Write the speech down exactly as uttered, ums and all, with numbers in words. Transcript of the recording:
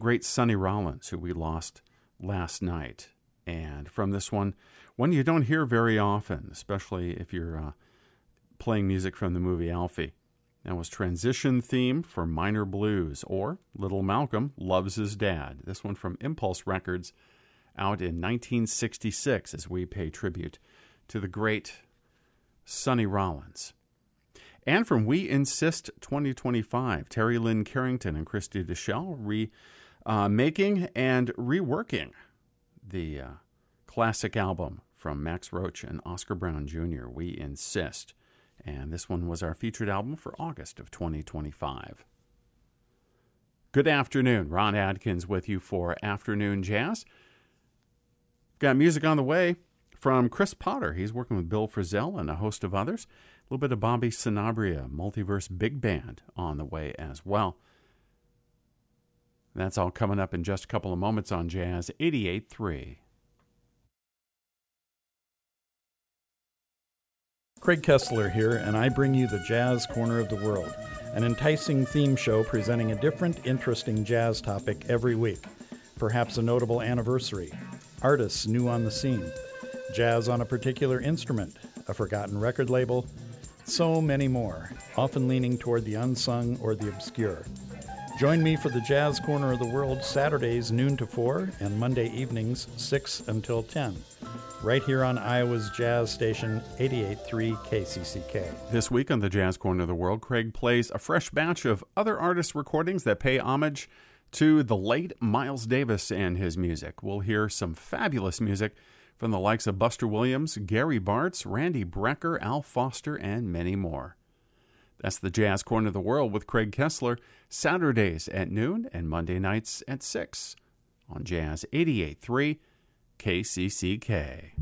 great Sonny Rollins, who we lost last night. And from this one, one you don't hear very often, especially if you're uh, playing music from the movie Alfie. That was Transition Theme for Minor Blues, or Little Malcolm Loves His Dad. This one from Impulse Records, out in nineteen sixty-six, as we pay tribute to the great Sonny Rollins. And from We Insist twenty twenty-five, Terry Lynn Carrington and Christy Deschelle remaking uh, and reworking the uh, classic album from Max Roach and Oscar Brown Junior, We Insist. And this one was our featured album for August of twenty twenty-five. Good afternoon. Ron Adkins with you for Afternoon Jazz. Got music on the way from Chris Potter. He's working with Bill Frisell and a host of others. A little bit of Bobby Sanabria, Multiverse Big Band on the way as well. That's all coming up in just a couple of moments on Jazz eighty-eight point three. Craig Kessler here, and I bring you the Jazz Corner of the World, an enticing theme show presenting a different, interesting jazz topic every week. Perhaps a notable anniversary, artists new on the scene, jazz on a particular instrument, a forgotten record label, so many more, often leaning toward the unsung or the obscure. Join me for the Jazz Corner of the World Saturdays noon to four and Monday evenings six until ten. Right here on Iowa's Jazz Station, eighty-eight point three K C C K. This week on the Jazz Corner of the World, Craig plays a fresh batch of other artists' recordings that pay homage to the late Miles Davis and his music. We'll hear some fabulous music from the likes of Buster Williams, Gary Bartz, Randy Brecker, Al Foster, and many more. That's the Jazz Corner of the World with Craig Kessler, Saturdays at noon and Monday nights at six on Jazz eighty-eight point three K C C K.